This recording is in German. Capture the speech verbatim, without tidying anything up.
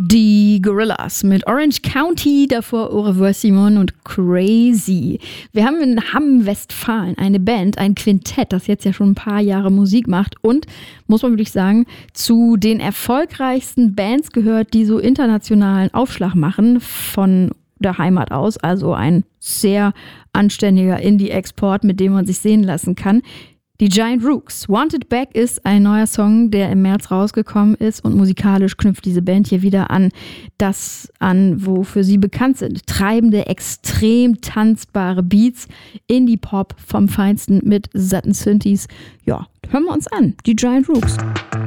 Die Gorillaz mit Orange County, davor Au revoir Simon und Crazy. Wir haben in Hamm-Westfalen eine Band, ein Quintett, das jetzt ja schon ein paar Jahre Musik macht und, muss man wirklich sagen, zu den erfolgreichsten Bands gehört, die so internationalen Aufschlag machen von der Heimat aus. Also ein sehr anständiger Indie-Export, mit dem man sich sehen lassen kann. Die Giant Rooks. Wanted Back ist ein neuer Song, der im März rausgekommen ist und musikalisch knüpft diese Band hier wieder an das an, wofür sie bekannt sind. Treibende, extrem tanzbare Beats, Indie-Pop vom Feinsten mit satten Synthes. Ja, hören wir uns an. Die Giant Rooks.